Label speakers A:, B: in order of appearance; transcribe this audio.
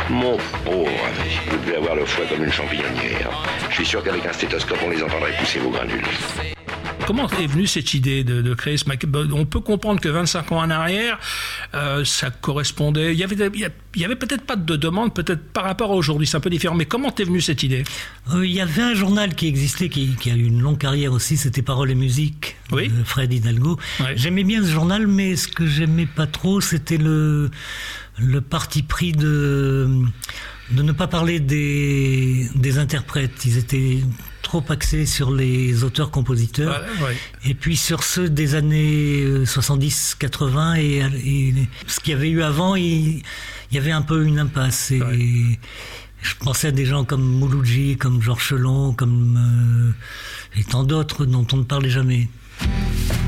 A: Mon pauvre ami, vous devez avoir le foie comme une champignonnière. Je suis sûr qu'avec un stéthoscope, on les entendrait pousser vos granules.
B: Comment est venue cette idée de créer ce magazine? On peut comprendre que 25 ans en arrière, ça correspondait. Il y avait peut-être pas de demande, peut-être par rapport à aujourd'hui, c'est un peu différent. Mais comment t'es venue cette idée?
C: Il y avait un journal qui existait, qui a eu une longue carrière aussi, c'était Paroles et Musique,
B: oui,
C: de Fred Hidalgo. Ouais. J'aimais bien ce journal, mais ce que j'aimais pas trop, c'était le parti pris de ne pas parler des interprètes. Ils étaient trop axés sur les auteurs-compositeurs, ouais. Et puis sur ceux des années 70-80 et ce qu'il y avait eu avant, il y avait un peu une impasse. Et ouais. Je pensais à des gens comme Mouloudji, comme Georges Chelon, et tant d'autres dont on ne parlait jamais.